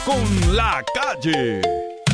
con La Calle.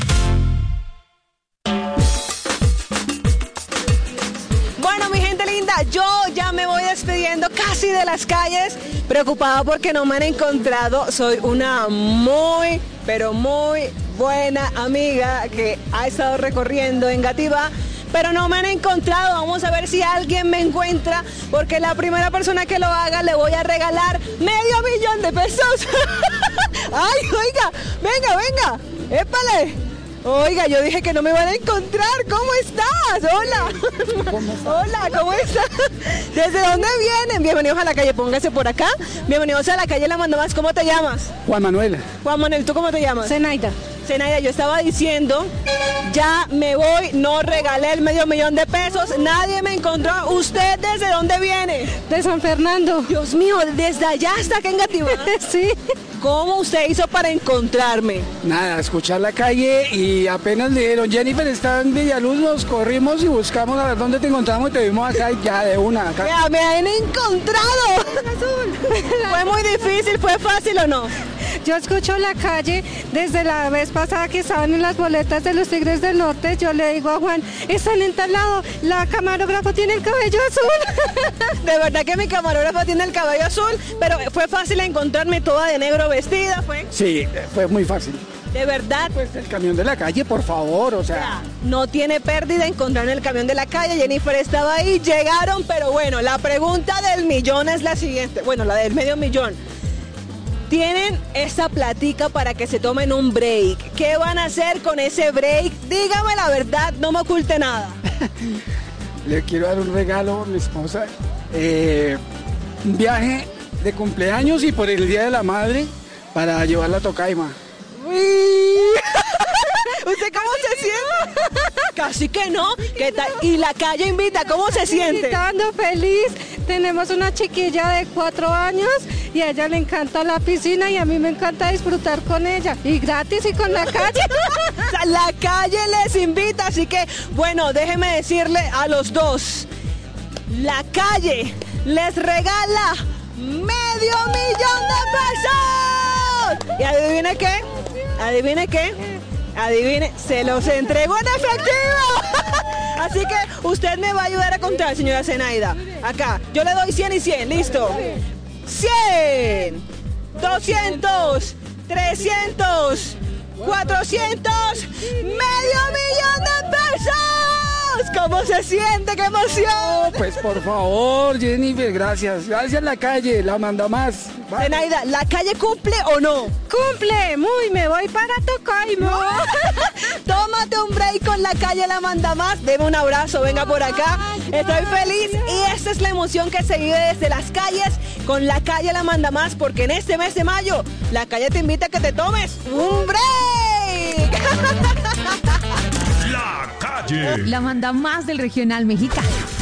Bueno, mi gente linda, yo ya me voy despidiendo casi de las calles, preocupada porque no me han encontrado. Soy una muy, pero muy buena amiga que ha estado recorriendo en Gativá, pero no me han encontrado. Vamos a ver si alguien me encuentra, porque la primera persona que lo haga le voy a regalar $500,000 de pesos. Ay, oiga, venga, épale. Oiga, yo dije que no me van a encontrar. ¿Cómo estás? Hola. Hola, ¿cómo estás? ¿Desde dónde vienen? Bienvenidos a La Calle, póngase por acá. Bienvenidos a La Calle La Mandamás. ¿Cómo te llamas? Juan Manuel. Juan Manuel, ¿tú cómo te llamas? Zenaida. Zenaida, yo estaba diciendo, ya me voy, no regalé el $500,000 de pesos, nadie me encontró. ¿Usted desde dónde viene? De San Fernando. Dios mío, desde allá hasta acá en Gativá. Sí. ¿Cómo usted hizo para encontrarme? Nada, escuchar La Calle y apenas le dijeron, Jennifer está en Villaluz, nos corrimos y buscamos a ver dónde te encontramos y te vimos acá y ya de una. Acá. Ya, me han encontrado. ¿Fue muy difícil? ¿Fue fácil o no? Yo escucho La Calle desde la vez pasada que estaban en las boletas de los Tigres del Norte. Yo le digo a Juan, están en tal lado, la camarógrafa tiene el cabello azul. De verdad que mi camarógrafa tiene el cabello azul, pero fue fácil encontrarme toda de negro vestida, ¿fue? Sí, fue muy fácil. De verdad. Pues el camión de La Calle, por favor, o sea. No tiene pérdida encontrar el camión de La Calle. Jennifer estaba ahí, llegaron, pero bueno, la pregunta del millón es la siguiente. Bueno, la del $500,000. Tienen esa platica para que se tomen un break. ¿Qué van a hacer con ese break? Dígame la verdad, no me oculte nada. Le quiero dar un regalo a mi esposa. Un viaje de cumpleaños y por el Día de la Madre para llevarla a Tocaima. ¿Usted cómo se siente? Casi que no. ¿Qué tal? Y La Calle invita, ¿cómo se siente? Invitando, feliz. Tenemos una chiquilla de 4 años y a ella le encanta la piscina y a mí me encanta disfrutar con ella. Y gratis y con La Calle. La Calle les invita, así que, bueno, déjeme decirle a los dos. La Calle les regala $500,000 de pesos. ¿Y adivine qué? ¿Adivine qué? Adivine, se los entregó en efectivo. Así que usted me va a ayudar a contar, señora Zenaida. Acá, yo le doy 100 y 100, listo. 100, 200, 300, 400, $500,000 de pesos. ¿Cómo se siente? ¡Qué emoción! Pues por favor, Jennifer, gracias. Gracias La Calle, la manda más. Zenaida, ¿La Calle cumple o no? Cumple, muy, me voy para Tocaima. Tómate un break con La Calle La Manda Más. Deme un abrazo, venga por acá. Estoy feliz y esta es la emoción que se vive desde las calles con La Calle La Manda Más, porque en este mes de mayo La Calle te invita a que te tomes un break. La Calle. La Manda Más del regional mexicano.